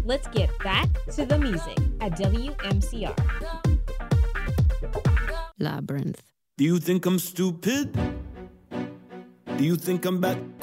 Let's get back to the music at WMCR. Labyrinth. Do you think I'm stupid? Do you think I'm back